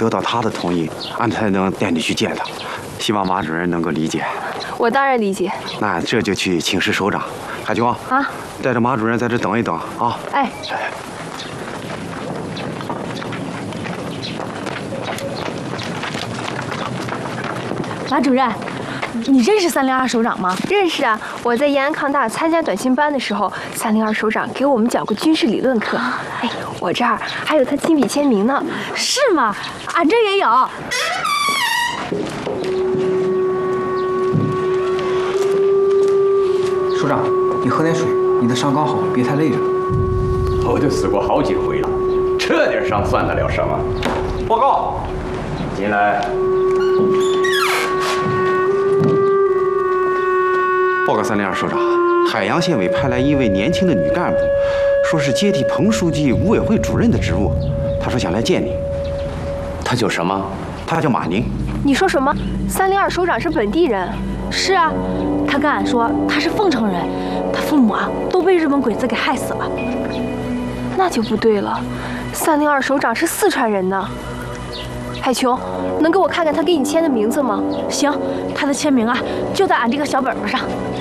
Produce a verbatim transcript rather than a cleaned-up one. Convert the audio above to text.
得到他的同意，俺才能带你去见他。希望马主任能够理解。 我当然理解。 那这就去请示首长。海琼啊， 带着马主任在这等一等啊。 哎。 马主任，你认识三零二首长吗？ 认识啊，我在延安抗大参加短信班的时候，三零二首长给我们讲过军事理论课。哎，我这儿还有他亲笔签名呢。 是吗？俺这也有。 首长，你喝点水，你的伤刚好，别太累着。 我就死过好几回了，这点伤算得了什么？报告，进来。 报告三零二首长，海洋县委派来一位年轻的女干部，说是接替彭书记五委会主任的职务。他说想来见你。 他叫什么？ 他叫马宁。 你说什么？三零二首长是本地人？ 是啊，他跟俺说他是凤城人，他父母啊都被日本鬼子给害死了。 那就不对了，三零二首长是四川人呢。海琼，能给我看看他给你签的名字吗？ 行，他的签名啊就在俺这个小本本上。